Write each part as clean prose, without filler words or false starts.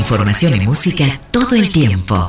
información y música todo el tiempo.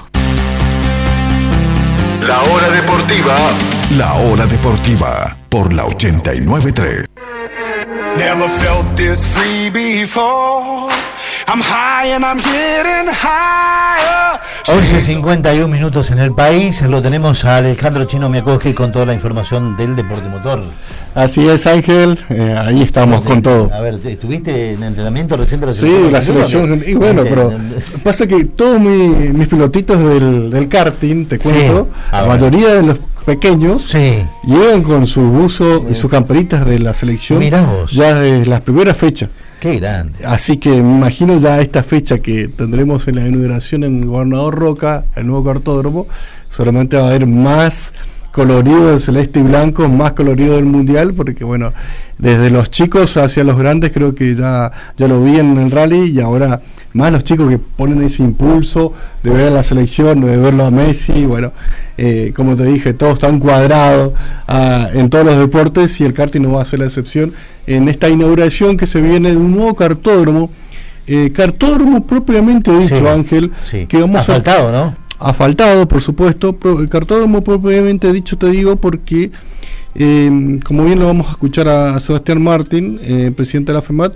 La Hora Deportiva. La Hora Deportiva por la 89.3. Never felt this free before. I'm high and I'm getting higher. 11:51 minutos en el país. Lo tenemos a Alejandro Chino Miakoski con toda la información del deporte motor. Así es, Ángel, ahí estamos con todo. A ver, ¿estuviste en entrenamiento recién de la selección? Sí, la selección, y bueno, pero pasa que todos mis pilotitos del karting, te cuento, sí, la mayoría de los pequeños llegan con su buzo y sus camperitas de la selección ya desde las primeras fechas. Qué grande. Así que me imagino ya esta fecha que tendremos en la inauguración en el Gobernador Roca, el nuevo cartódromo, solamente va a haber más colorido del celeste y blanco, más colorido del mundial, porque bueno, desde los chicos hacia los grandes creo que ya lo vi en el rally, y ahora más los chicos que ponen ese impulso de ver a la selección, de verlo a Messi, bueno, como te dije, todo está encuadrado en todos los deportes, y el karting no va a ser la excepción en esta inauguración que se viene de un nuevo cartódromo propiamente dicho, Ángel, que vamos asfaltado, ¿no? Asfaltado, por supuesto, el cartódromo propiamente dicho, te digo, porque como bien lo vamos a escuchar a Sebastián Martín, presidente de la FEMAT,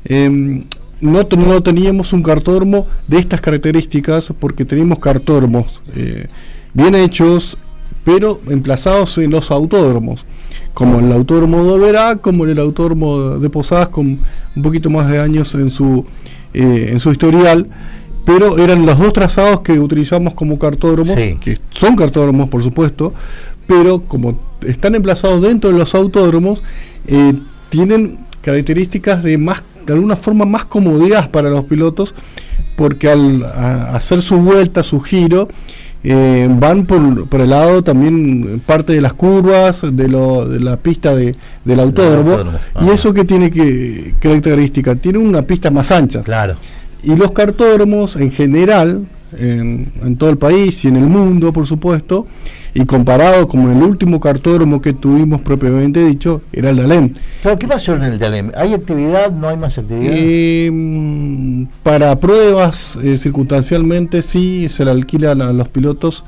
no teníamos un cartódromo de estas características, porque teníamos cartódromos bien hechos, pero emplazados en los autódromos, como el autódromo de Oberá, como el autódromo de Posadas, con un poquito más de años en su historial, pero eran los dos trazados que utilizamos como cartódromos, que son cartódromos por supuesto, pero como están emplazados dentro de los autódromos, tienen características de alguna forma más comodidad para los pilotos, porque al hacer su vuelta, su giro, van por el lado también parte de las curvas de la pista del autódromo, y eso que tiene característica, tiene una pista más ancha. Claro. Y los cartódromos en general, en todo el país y en el mundo, por supuesto, y comparado con el último cartódromo que tuvimos propiamente dicho, era el de Alem. ¿Qué pasó en el de Alem? ¿Hay actividad? ¿No hay más actividad? Para pruebas, circunstancialmente sí, se le alquilan a los pilotos,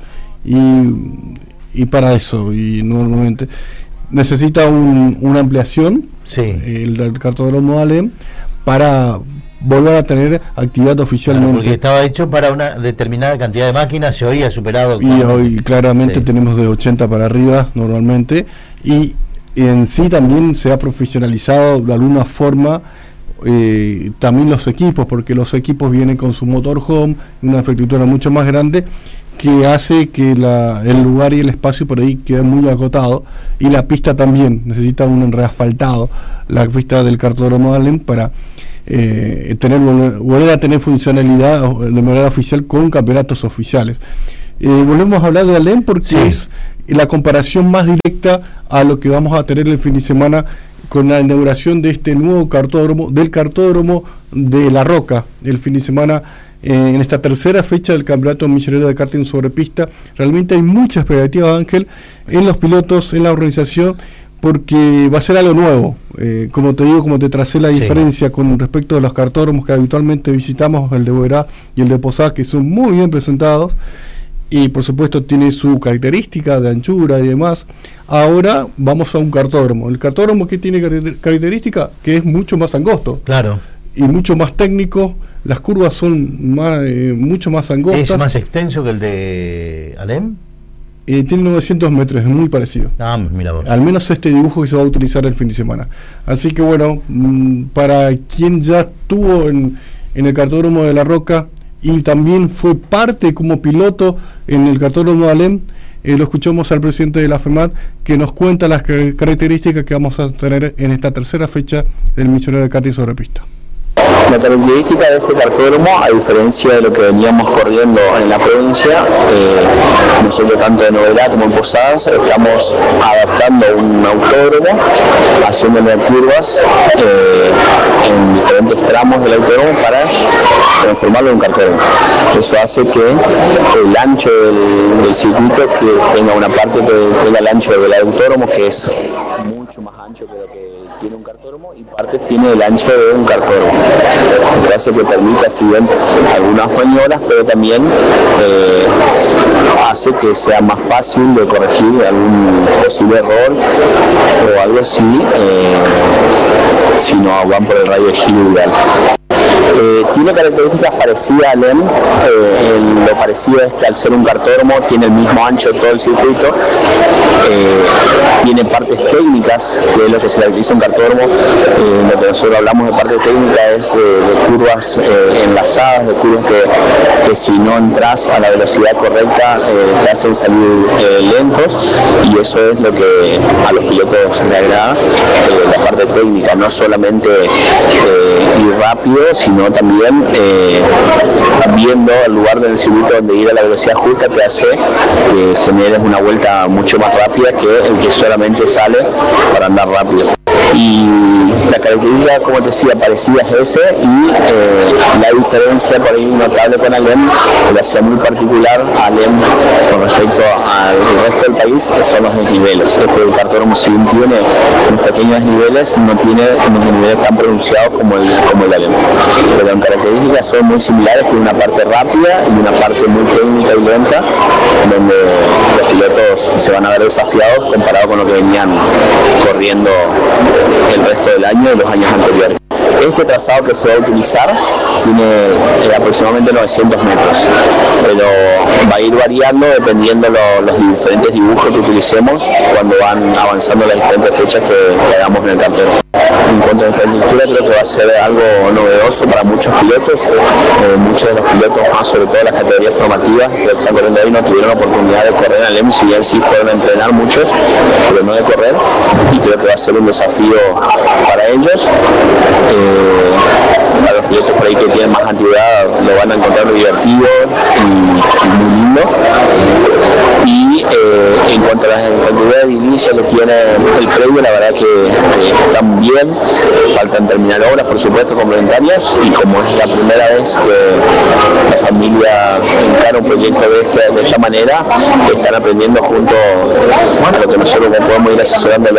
y para eso, y normalmente necesita una ampliación, el cartódromo de Alem, para volver a tener actividad oficialmente. Claro, porque estaba hecho para una determinada cantidad de máquinas, se hoy ha superado. Y hoy claramente tenemos de 80 para arriba normalmente, y en sí también se ha profesionalizado de alguna forma también los equipos, porque los equipos vienen con su motorhome, una infraestructura mucho más grande, que hace que el lugar y el espacio por ahí quede muy acotado, y la pista también necesita un reasfaltado, la pista del cartódromo de Alem, para volver a tener funcionalidad de manera oficial con campeonatos oficiales. Volvemos a hablar de Alem porque es la comparación más directa a lo que vamos a tener el fin de semana con la inauguración de este nuevo cartódromo, del cartódromo de La Roca, el fin de semana, en esta tercera fecha del Campeonato Millonero de Karting sobre Pista. Realmente hay mucha expectativa, Ángel, en los pilotos, en la organización, porque va a ser algo nuevo. Como te digo, como te tracé la diferencia con respecto a los cartódromos que habitualmente visitamos, el de Boerá y el de Posadas, que son muy bien presentados, y por supuesto tiene su característica de anchura y demás. Ahora vamos a un cartódromo. El cartódromo, que tiene característica, que es mucho más angosto, claro, y mucho más técnico. Las curvas son mucho más angostas. ¿Es más extenso que el de Alem? Tiene 900 metros, es muy parecido. Mira vos. Al menos este dibujo que se va a utilizar el fin de semana. Así que bueno, para quien ya estuvo en el cartódromo de La Roca y también fue parte como piloto en el cartódromo de Alem, lo escuchamos al presidente de la FEMAT, que nos cuenta las características que vamos a tener en esta tercera fecha del Millonero de Karting sobre Pista. La característica de este cartódromo, a diferencia de lo que veníamos corriendo en la provincia, nosotros tanto en Oberá como en Posadas estamos adaptando un autódromo, haciéndole curvas en diferentes tramos del autódromo para transformarlo en un cartódromo. Eso hace que el ancho del circuito que tenga una parte que tenga el ancho del autódromo, que es mucho más ancho que lo que tiene un cartódromo y partes tiene el ancho de un cartódromo. Esto hace que permita, si bien algunas maniobras, pero también hace que sea más fácil de corregir algún posible error o algo así, si no van por el radio de giro ideal. Tiene características parecidas a LEM, lo parecido es que al ser un cartódromo tiene el mismo ancho de todo el circuito, tiene partes técnicas, que es lo que se caracteriza un cartódromo. Lo que nosotros hablamos de parte técnica es de curvas enlazadas, de curvas que si no entras a la velocidad correcta te hacen salir lentos, y eso es lo que a los pilotos les agrada, la parte técnica, no solamente ir rápido, sino también viendo el lugar del circuito donde ir a la velocidad justa, que hace que generes una vuelta mucho más rápida que el que solamente sale para andar rápido. Y la característica, como te decía, parecida es ese, y la diferencia por ahí notable con Alem, que la hacía muy particular a Alem con respecto al resto del país, son los desniveles. Este cartódromo, si bien tiene unos pequeños desniveles, no tiene unos desniveles tan pronunciados como el Alem. Pero en características son muy similares, tiene una parte rápida y una parte muy técnica y lenta, donde los pilotos se van a ver desafiados comparado con lo que venían corriendo el resto del año y los años anteriores. Este trazado que se va a utilizar tiene aproximadamente 900 metros, pero va a ir variando dependiendo los diferentes dibujos que utilicemos cuando van avanzando las diferentes fechas que hagamos en el cartódromo. En cuanto a infraestructura, creo que va a ser algo novedoso para muchos pilotos. Muchos de los pilotos, más sobre todo las categorías formativas que están corriendo ahí, no tuvieron la oportunidad de correr en el EM, si bien sí fueron a entrenar muchos, pero no de correr, y creo que va a ser un desafío para ellos. Para los pilotos por ahí que tienen más antigüedad, lo van a encontrar divertido y muy lindo. Y en cuanto a las infraestructuras de inicio que tiene el previo, la verdad que están bien, faltan terminar obras, por supuesto, complementarias, y como es la primera vez que la familia encara un proyecto de esta manera, están aprendiendo junto a lo que nosotros podemos ir asesorándolo.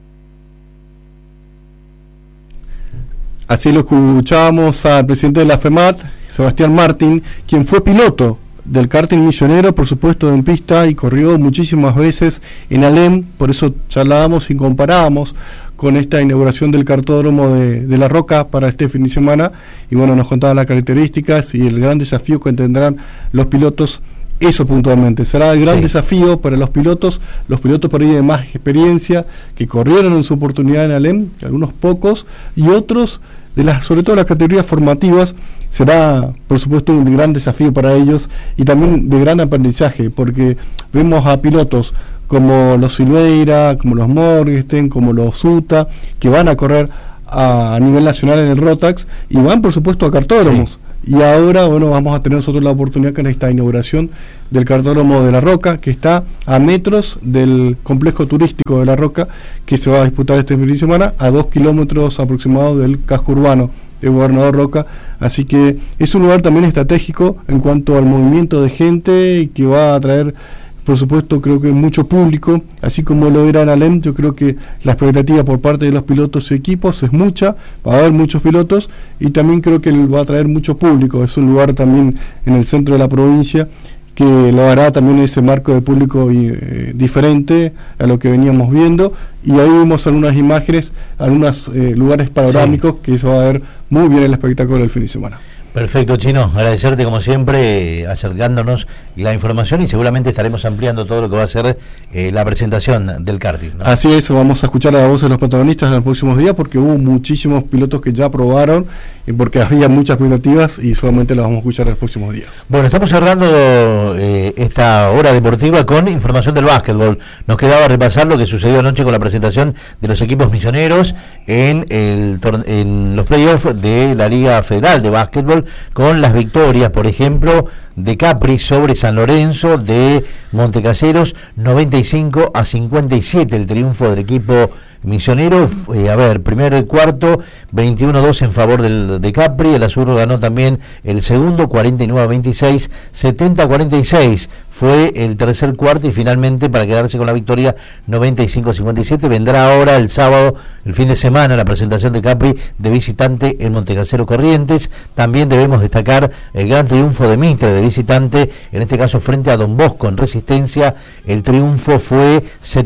Así lo escuchábamos al presidente de la FEMAT, Sebastián Martín, quien fue piloto del karting misionero, por supuesto en pista, y corrió muchísimas veces en Alem. Por eso charlábamos y comparábamos con esta inauguración del cartódromo de La Roca para este fin de semana, y bueno, nos contaban las características y el gran desafío que tendrán los pilotos. Eso puntualmente será el gran desafío para los pilotos por ahí de más experiencia, que corrieron en su oportunidad en Alem, algunos pocos, y otros sobre todo las categorías formativas. Será por supuesto un gran desafío para ellos, y también de gran aprendizaje, porque vemos a pilotos como los Silveira, como los Morgenstern, como los Uta, que van a correr a nivel nacional en el Rotax, y van por supuesto a cartódromos. Y ahora, bueno, vamos a tener nosotros la oportunidad con esta inauguración del cartódromo de La Roca, que está a metros del complejo turístico de La Roca, que se va a disputar este fin de semana, a 2 kilómetros aproximados del casco urbano de Gobernador Roca. Así que es un lugar también estratégico en cuanto al movimiento de gente, y que va a atraer, por supuesto, creo que mucho público, así como lo era en Alem. Yo creo que la expectativa por parte de los pilotos y equipos es mucha, va a haber muchos pilotos, y también creo que va a atraer mucho público. Es un lugar también en el centro de la provincia que lo hará también ese marco de público diferente a lo que veníamos viendo, y ahí vimos algunas imágenes, algunos lugares panorámicos, que eso va a ver muy bien el espectáculo del fin de semana. Perfecto, Chino, agradecerte como siempre, acercándonos la información, y seguramente estaremos ampliando todo lo que va a ser la presentación del karting, ¿no? Así es, vamos a escuchar la voz de los protagonistas en los próximos días, porque hubo muchísimos pilotos que ya probaron, y porque había muchas expectativas, y solamente las vamos a escuchar en los próximos días. Bueno, estamos cerrando esta hora deportiva con información del básquetbol. Nos quedaba repasar lo que sucedió anoche con la presentación de los equipos misioneros en los playoffs de la Liga Federal de Básquetbol, con las victorias, por ejemplo, de Capri sobre San Lorenzo, de Montecaseros, 95-57 el triunfo del equipo misionero. Primero y cuarto, 21-2 en favor de Capri. El Azul ganó también el segundo, 49-26, 70-46 fue el tercer cuarto y finalmente para quedarse con la victoria 95-57. Vendrá ahora el sábado, el fin de semana, la presentación de Capri de visitante en Montecasero Corrientes. También debemos destacar el gran triunfo de Mitre de visitante, en este caso frente a Don Bosco en Resistencia. El triunfo fue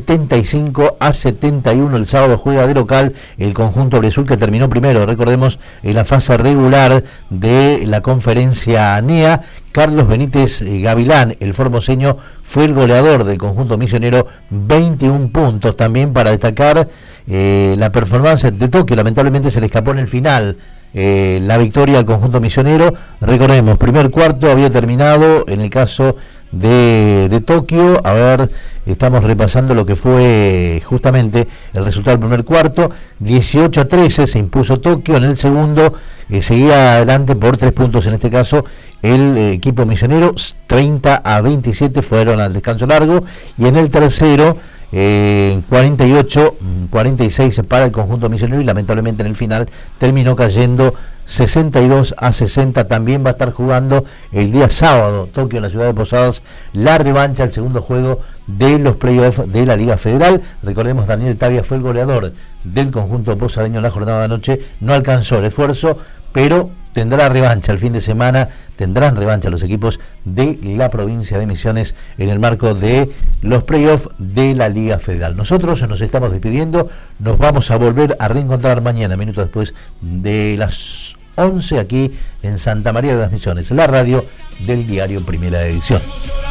75-71. El sábado juega de local el conjunto Auriazul, que terminó primero, recordemos, en la fase regular de la conferencia ANEA. Carlos Benítez Gavilán, el formoseño, fue el goleador del conjunto misionero, 21 puntos. También para destacar la performance de Tokio, lamentablemente se le escapó en el final la victoria al conjunto misionero. Recordemos, primer cuarto había terminado en el caso de Tokio. A ver, estamos repasando lo que fue justamente el resultado del primer cuarto. 18-13 se impuso Tokio. En el segundo seguía adelante por 3 puntos, en este caso el equipo misionero. 30-27 fueron al descanso largo, y en el tercero 48-46 para el conjunto misionero, y lamentablemente en el final terminó cayendo 62-60. También va a estar jugando el día sábado Tokio en la ciudad de Posadas la revancha, el segundo juego de los playoffs de la Liga Federal. Recordemos, Daniel Tavia fue el goleador del conjunto posadeño en la jornada de anoche. No alcanzó el esfuerzo, pero tendrá revancha el fin de semana. Tendrán revancha los equipos de la provincia de Misiones en el marco de los playoffs de la Liga Federal. Nosotros nos estamos despidiendo. Nos vamos a volver a reencontrar mañana, minutos después de las 11, aquí en Santa María de las Misiones, la radio del diario Primera Edición.